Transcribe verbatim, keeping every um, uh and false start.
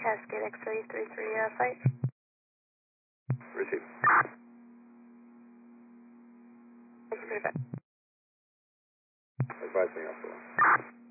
Cascade X-ray three three uh, fight. Receive. Thank you for the Advise me, Alpha.